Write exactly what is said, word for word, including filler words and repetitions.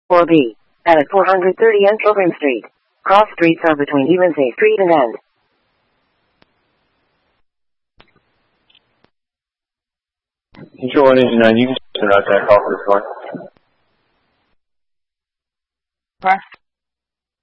four B. At four thirty N Pilgrim Street. Cross streets are between Evansay Street and End. Control one engine nine, you can send out that call for this one. Press